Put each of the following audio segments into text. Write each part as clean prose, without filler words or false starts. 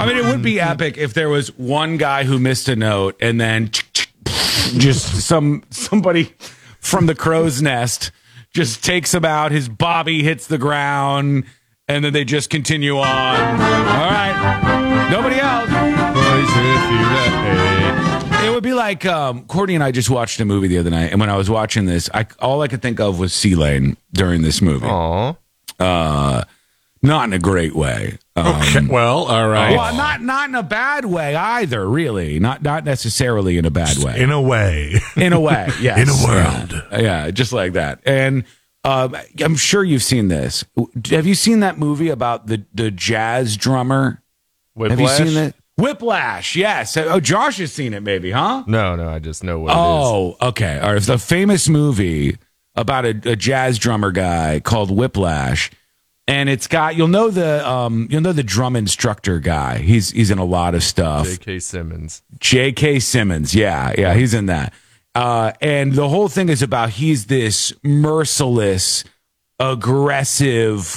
I mean, it would be epic if there was one guy who missed a note and then just somebody from the crow's nest just takes him out. His bobby hits the ground, and then they just continue on. All right, nobody else. It would be like Courtney and I just watched a movie the other night, and when I was watching this, all I could think of was Sea Lane during this movie. Aww. Not in a great way. Okay, well, all right. Well, not in a bad way either, really. Not necessarily in a bad way. In a way. In a way, yes. In a world. Yeah, just like that. And I'm sure you've seen this. Have you seen that movie about the jazz drummer? Whiplash? Have you seen that? Whiplash, yes. Oh, Josh has seen it maybe, huh? No, I just know what it is. Oh, okay. All right. It's a famous movie about a jazz drummer guy called Whiplash. And it's got you'll know the drum instructor guy. He's in a lot of stuff. J.K. Simmons. J.K. Simmons, yeah, he's in that. And the whole thing is about he's this merciless, aggressive,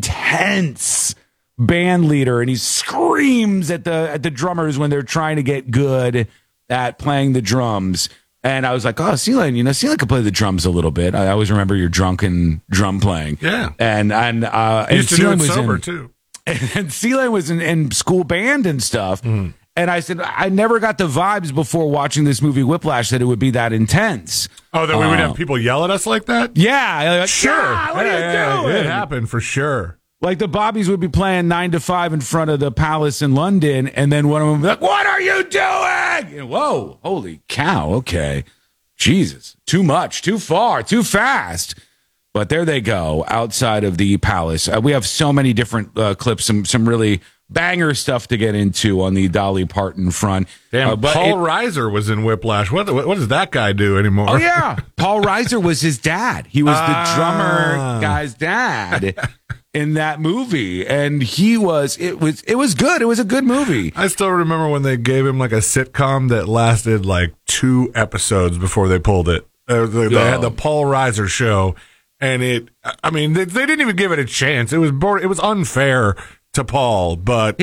intense band leader, and he screams at the drummers when they're trying to get good at playing the drums. And I was like, oh, Sea Lane, Sea Lane could play the drums a little bit. I always remember your drunken drum playing. Yeah. And used to do it sober, too. And Sea Lane was in school band and stuff. Mm. And I said, I never got the vibes before watching this movie Whiplash that it would be that intense. Oh, that we would have people yell at us like that? Yeah. Like, sure. What are you doing? It happened for sure. Like the Bobbies would be playing 9 to 5 in front of the Palace in London, and then one of them would be like, what are you doing? And, whoa, holy cow, okay. Jesus, too much, too far, too fast. But there they go, outside of the Palace. We have so many different clips, some really banger stuff to get into on the Dolly Parton front. Damn, Paul Reiser was in Whiplash. What does that guy do anymore? Oh, yeah. Paul Reiser was his dad. He was the drummer guy's dad in that movie, and it was good. It was a good movie. I still remember when they gave him like a sitcom that lasted like 2 episodes before they pulled it. They had the Paul Reiser show, and they didn't even give it a chance. It was unfair to Paul, but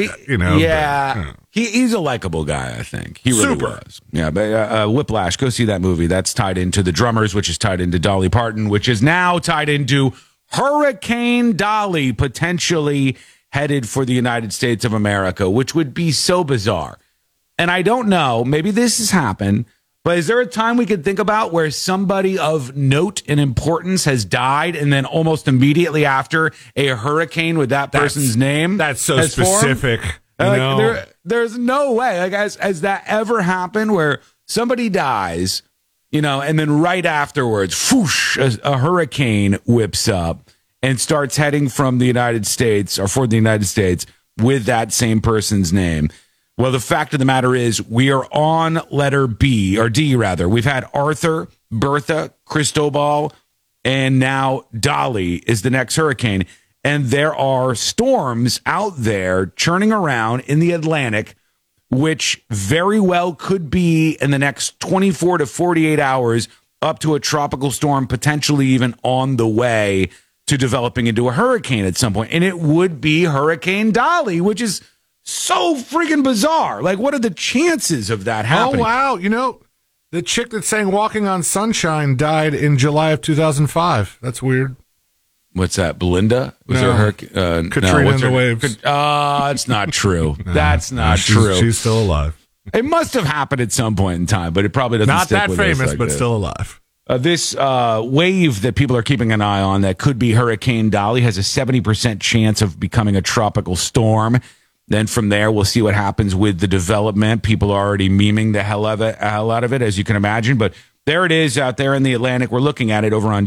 he's a likable guy. I think he really was. Yeah, but Whiplash, go see that movie. That's tied into the Drummers, which is tied into Dolly Parton, which is now tied into Hurricane Dolly, potentially headed for the United States of America, which would be so bizarre. And I don't know, maybe this has happened, but is there a time we could think about where somebody of note and importance has died, and then almost immediately after a hurricane with that person's name? That's so specific. There's no way. Like, has that ever happened where somebody dies, and then right afterwards, whoosh, a hurricane whips up and starts heading from the United States or for the United States with that same person's name? Well, the fact of the matter is we are on letter B, or D, rather. We've had Arthur, Bertha, Cristobal, and now Dolly is the next hurricane. And there are storms out there churning around in the Atlantic, which very well could be in the next 24 to 48 hours up to a tropical storm, potentially even on the way to developing into a hurricane at some point. And it would be Hurricane Dolly, which is so freaking bizarre. Like, what are the chances of that happening? Oh, wow. The chick that sang Walking on Sunshine died in July of 2005. That's weird. What's that? Belinda? Was there a hurricane? Katrina and the Waves. It's not true. That's not true. She's still alive. It must have happened at some point in time, but it probably doesn't not stick that with famous, us like but this. Still alive. This wave that people are keeping an eye on that could be Hurricane Dolly has a 70% chance of becoming a tropical storm. Then from there, we'll see what happens with the development. People are already memeing the hell out of it, as you can imagine. But there it is out there in the Atlantic. We're looking at it over on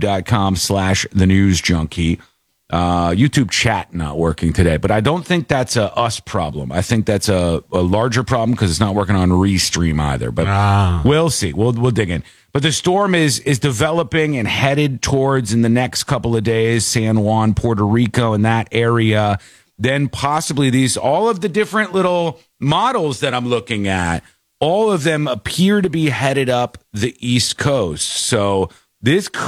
youtube.com/thenewsjunkie. YouTube chat not working today, but I don't think that's a us problem. I think that's a larger problem because it's not working on Restream either. But we'll see. We'll dig in. But the storm is developing and headed towards, in the next couple of days, San Juan, Puerto Rico, and that area. Then possibly all of the different little models that I'm looking at, all of them appear to be headed up the East Coast. So this